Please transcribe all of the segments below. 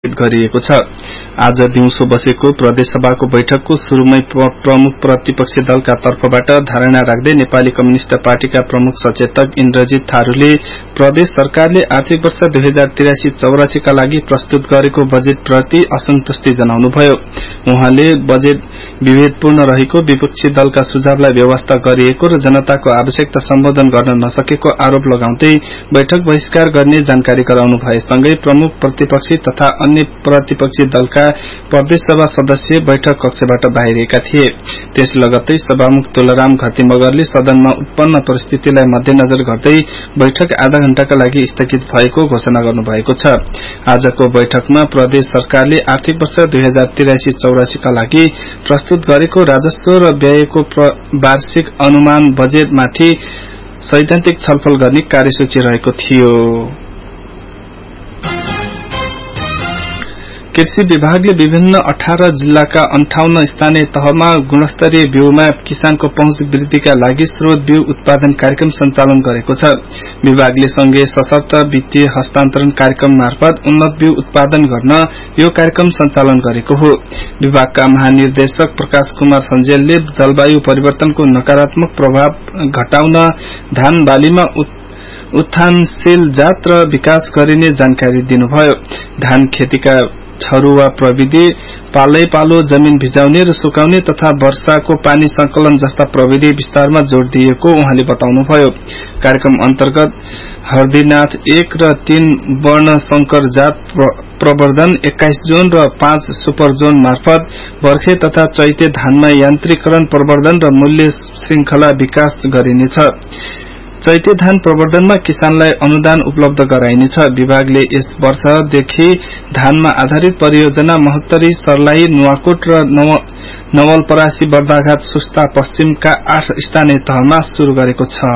गरिएको छ। आज दिउँसो बसेको प्रदेश सभाको बैठकको सुरुमै प्रमुख प्रतिपक्षी दलका तर्फबाट धारणा राख्दै नेपाली कम्युनिष्ट पार्टीका प्रमुख सचेतक इन्द्रजित थारूले प्रदेश सरकारले आर्थिक वर्ष 2083-84 का लागि प्रस्तुत गरेको बजेट प्रति असन्तुष्टि जनाउनुभयो। उहाँले बजेट विभेदपूर्ण रहेको, विपक्षी दलका सुझावलाई व्यवस्था गरिएको र जनताको आवश्यकता सम्बोधन गर्न नसकेको आरोप लगाउँदै बैठक बहिष्कार गर्ने जानकारी गराउनु भएसँगै प्रमुख प्रतिपक्षी तथा अन्य प्रतिपक्षी दलका प्रदेश सभा सदस्य बैठक कक्षबाट बाहिरिएका थिए। त्यस लगत्तै सभामुख तुलाराम घती मगरले सदनमा उत्पन्न परिस्थितिलाई मध्यनजर गर्दै बैठक आधा घण्टाका लागि स्थगित भएको घोषणा गर्नुभएको छ। आजको बैठकमा प्रदेश सरकारले आर्थिक वर्ष 2083-84 का लागि प्रस्तुत गरेको राजस्व र व्ययको वार्षिक अनुमान बजेटमाथि सैद्धान्तिक छलफल गर्ने कार्यसूची रहेको थियो। कृषि विभागले विभिन्न 18 जिल्लाका 58 स्थानीय तहमा गुणस्तरीय बिउमा किसानको पहुँच वृद्धिका लागि स्रोत बिउ उत्पादन कार्यक्रम सञ्चालन गरेको छ। विभागले सँगै सशक्त वित्तीय हस्तान्तरण कार्यक्रम मार्फत उन्नत बिउ उत्पादन गर्न यो कार्यक्रम सञ्चालन गरेको हो। विभागका महानिर्देशक प्रकाश कुमार सञ्जेलले जलवायु परिवर्तनको नकारात्मक प्रभाव घटाउन धान बालीमा उत्थानशील जात र विकास गरिने जानकारी दिनुभयो। धान खेतीका छरुवा प्रविधि, पालै पालो जमिन भिजाउने र सुकाउने तथा वर्षाको पानी संकलन जस्ता प्रविधि विस्तारमा जोड़ दिएको उहाँले बताउनुभयो। कार्यक्रम अन्तर्गत हर्दीनाथ 1 र 3 वर्ण संकर जात प्रवर्धन 21 जोन र 5 सुपर जोन मार्फत बर्खे तथा चैते धानमा यान्त्रिकरण प्रवर्धन र मूल्य श्रृंखला विकास गरिनेछ। चैते धान प्रवर्धनमा किसानलाई अनुदान उपलब्ध गराइनेछ। विभागले यस वर्षदेखि धानमा आधारित परियोजना महोत्तरी, सर्लाही, नुवाकोट र नवलपरासी, बर्दाघाट, सुस्ता पश्चिमका 8 स्थानीय तहमा शुरू गरेको छ।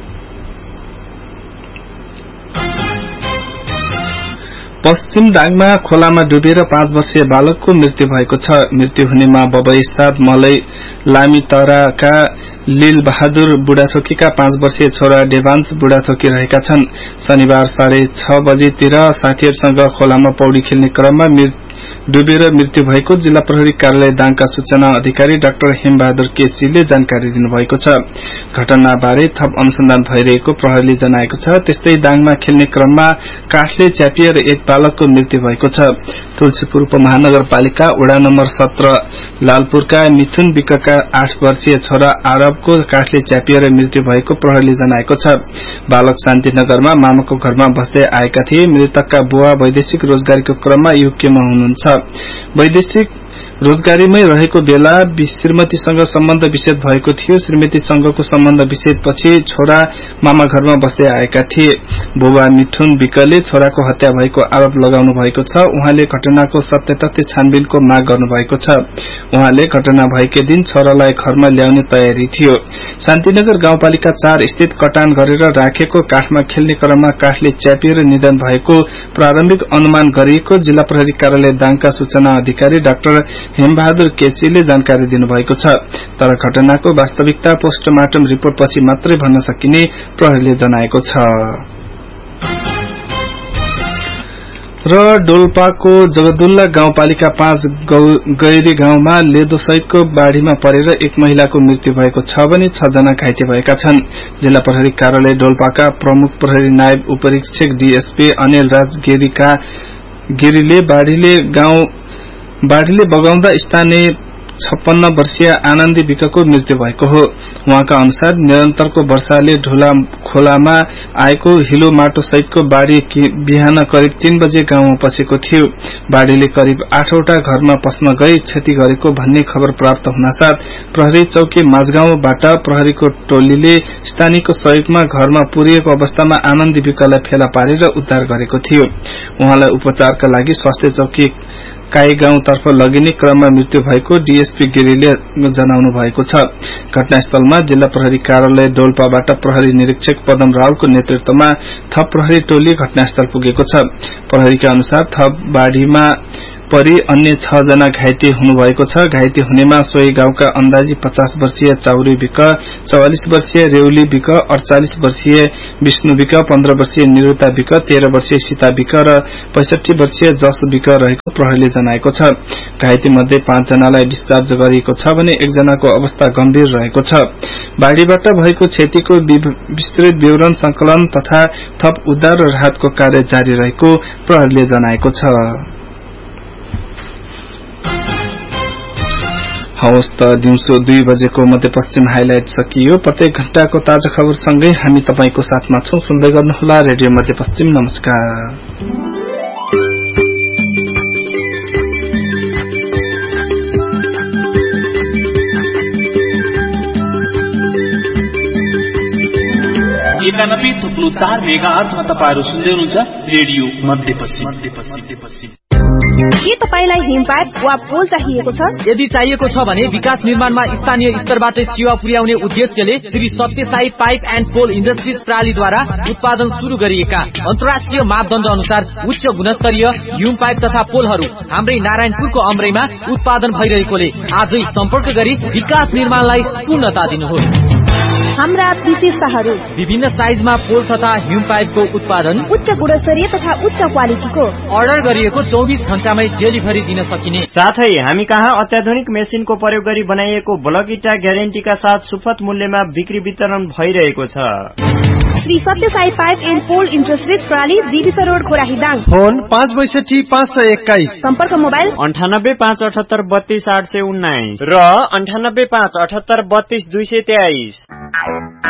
पश्चिम दाङमा खोलामा डुबेर 5 वर्षीय बालकको मृत्यु भएको छ। मृत्यु हुनेमा बबईसाद मलै लामीतराका लील बहादुर बुढाथोकीका 5 वर्षीय छोरा देवांश बुढाथोकी रहेका छन्। शनिबार 6:30 बजेतिर साथीहरूसँग खोलामा पौडी खेल्ने क्रममा डुबेर मृत्यु भएको जिल्ला प्रहरी कार्यालय दाङका सूचना अधिकारी डाक्टर हेमबहादुर केसीले जानकारी दिनुभएको छ। घटनाबारे थप अनुसन्धान भइरहेको प्रहरीले जनाएको छ। त्यस्तै दाङमा खेल्ने क्रममा काठले च्यापिएर एक बालकको मृत्यु भएको छ। तुलसीपुर उपमहानगरपालिका वडा नम्बर 17 लालपुरका मिथुन विकका 8 वर्षीय छोरा आरबको काठले च्यापिएर मृत्यु भएको प्रहरीले जनाएको छ। बालक शान्तिनगरमा मामाको घरमा बस्दै आएका थिए। मृतकका बुवा वैदेशिक रोजगारीको क्रममा युकेमा हुनुहुन्छ। वैदेशिक रोजगारीमै रहेको बेला श्रीमतीसँग सम्बन्ध विच्छेद भएको थियो। श्रीमतीसँगको सम्बन्ध विच्छेदपछि छोरा मामा घरमा बस्दै आएका थिए। बुबा मिथुन विकले छोराको हत्या भएको आरोप लगाउनु भएको छ। उहाँले घटनाको सत्य तथ्य छानबिनको माग गर्नु भएको छ। उहाँले घटना भएकै दिन छोरालाई घरमा ल्याउने तयारी थियो। शान्तिनगर गाउँपालिका 4 स्थित कटान गरेर राखेको काठमा खेल्ने क्रममा काठले च्यापिएर निधन भएको प्रारम्भिक अनुमान गरिएको जिल्ला प्रहरी कार्यालय दाङका सूचना अधिकारी डाक्टर हेमबहादुर केसीले जानकारी दिनुभएको छ। तर घटनाको वास्तविकता पोस्टमार्टम रिपोर्ट पछि मात्रै भन्न सकिने प्रहरीले जनाएको छ। र डोल्पाको जगदुल्ला गाउँपालिका 5 गैरी गाउँमा लेदो सहितको बाढ़ीमा परेर एक महिलाको मृत्यु भएको छ भने 6 जना घाइते भएका छन्। जिल्ला प्रहरी कार्यालय डोल्पाका प्रमुख प्रहरी नायब उपरीक्षक डीएसपी अनिल राज गिरीले बाढ़ीले बगाउँदा स्थानीय 56 वर्षीय आनन्दी विकको मृत्यु भएको हो। उहाँका अनुसार निरन्तरको वर्षाले ढुला खोलामा आएको हिलो माटो सहितको बाढ़ी बिहान करिब 3 बजे गाउँमा पसेको थियो। बाढ़ीले करिब 8वटा घरमा पस्न गई क्षति गरेको भन्ने खबर प्राप्त हुनासाथ प्रहरी चौकी माझगाउँबाट प्रहरीको टोलीले स्थानीयको सहयोगमा घरमा पुरिएको अवस्थामा आनन्दी विकलाई फेला पारेर उद्धार गरेको थियो। उहाँलाई उपचारका लागि स्वास्थ्य चौकी काई गाउँतर्फ लगिने क्रममा मृत्यु भएको डीएसपी गिरीले जनाउनु भएको छ। घटनास्थलमा जिल्ला प्रहरी कार्यालय डोल्पाबाट प्रहरी निरीक्षक पदम रावलको नेतृत्वमा थप प्रहरी टोली घटनास्थल पुगेको छ। प्रहरीका अनुसार थप बाढ़ीमा परि अन्य 6 जना घाइते हुनुभएको छ। घाइते हुनेमा सोही गाउँका अन्दाजी 50 वर्षीय चाउरी विक, 44 वर्षीय रेउली विक, 48 वर्षीय विष्णु विक, 15 वर्षीय निरुता विक, 13 वर्षीय सीता विक र 65 वर्षीय जस विक रहेको प्रहरीले जनाएको छ। घाइते मध्ये 5 जनालाई डिस्चार्ज गरिएको छ भने 1 जनाको अवस्था गम्भीर रहेको छ। बाढ़ीबाट भएको क्षतिको विस्तृत विवरण संकलन तथा थप उद्धार र राहतको कार्य जारी रहेको प्रहरीले जनाएको छ। हवस् त दिउँसो 2 बजेको मध्यपश्चिम हाइलाइट सकियो। प्रत्येक घण्टाको ताजा खबर सँगै हामी तपाईको साथमा छौं। सुन्दै गर्नुहोला रेडियो मध्यपश्चिम। नमस्कार। एकानब्बे थुप्रो 4 मेगाहर्जमा तपाईहरु सुन्दै हुनुहुन्छ रेडियो मध्यपश्चिम। के तपाईलाई हिमपाइप वा पोल चाहिएको छ? यदि चाहिएको छ भने विकास निर्माणमा स्थानीय स्तरबाट सेवा पुर्याउने उद्देश्यले श्री सत्य Sai pipe and pole industries प्रालीद्वारा उत्पादन शुरू गरिएका अन्तर्राष्ट्रिय मापदण्ड अनुसार उच्च गुणस्तरीय हिम पाइप तथा पोलहरू हाम्रै नारायणपुरको अमरैमा उत्पादन भइरहेकोले आजै सम्पर्क गरी विकास निर्माणलाई पूर्णता दिनुहोस्। हाम्रा विशेषताहरू: विभिन्न साइजमा पोल तथा हिम पाइपको उत्पादन, उच्च गुणस्तरीय तथा उच्च क्वालिटीको, अर्डर गरिएको 24 घण्टामै डेलिभरी दिन सकिने, साथै हामी कहाँ अत्याधुनिक मेसिनको प्रयोग गरी बनाइएको ब्लक इटा ग्यारेन्टीका साथ सुपथ मूल्यमा बिक्री वितरण भइरहेको छ। श्री सत्य Sai pipe and pole industries प्राली, Jewish road, खोराहीदाङ। Phone 562 सम्पर्क मोबाइल 9857832819 र 9857832223।